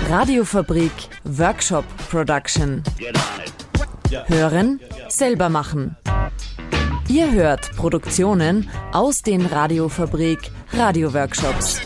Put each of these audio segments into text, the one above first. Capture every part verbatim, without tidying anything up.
Radiofabrik Workshop Production. Hören, selber machen. Ihr hört Produktionen aus den Radiofabrik Radio-Workshops.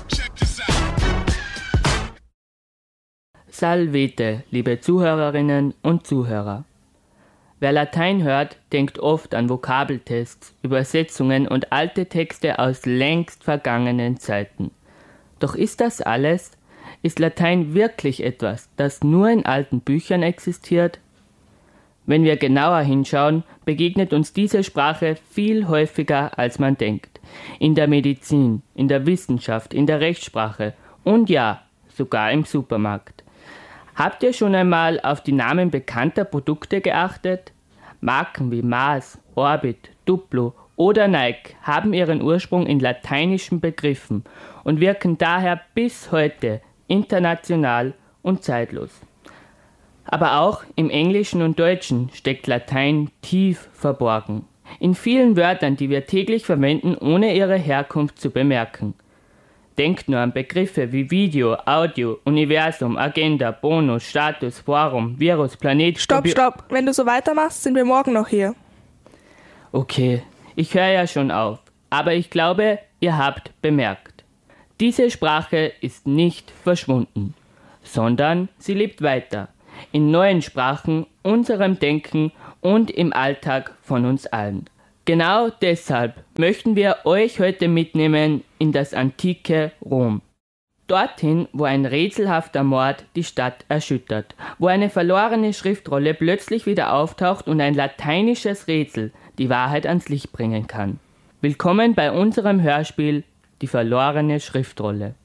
Salvete, liebe Zuhörerinnen und Zuhörer. Wer Latein hört, denkt oft an Vokabeltests, Übersetzungen und alte Texte aus längst vergangenen Zeiten. Doch ist das alles? Ist Latein wirklich etwas, das nur in alten Büchern existiert? Wenn wir genauer hinschauen, begegnet uns diese Sprache viel häufiger, als man denkt. In der Medizin, in der Wissenschaft, in der Rechtssprache und ja, sogar im Supermarkt. Habt ihr schon einmal auf die Namen bekannter Produkte geachtet? Marken wie Mars, Orbit, Duplo oder Nike haben ihren Ursprung in lateinischen Begriffen und wirken daher bis heute international und zeitlos. Aber auch im Englischen und Deutschen steckt Latein tief verborgen. In vielen Wörtern, die wir täglich verwenden, ohne ihre Herkunft zu bemerken. Denkt nur an Begriffe wie Video, Audio, Universum, Agenda, Bonus, Status, Forum, Virus, Planet... Stopp, stopp! Wenn du so weitermachst, sind wir morgen noch hier. Okay, ich höre ja schon auf. Aber ich glaube, ihr habt bemerkt. Diese Sprache ist nicht verschwunden, sondern sie lebt weiter. In neuen Sprachen, unserem Denken und im Alltag von uns allen. Genau deshalb möchten wir euch heute mitnehmen in das antike Rom. Dorthin, wo ein rätselhafter Mord die Stadt erschüttert, wo eine verlorene Schriftrolle plötzlich wieder auftaucht und ein lateinisches Rätsel die Wahrheit ans Licht bringen kann. Willkommen bei unserem Hörspiel Die verlorene Schriftrolle.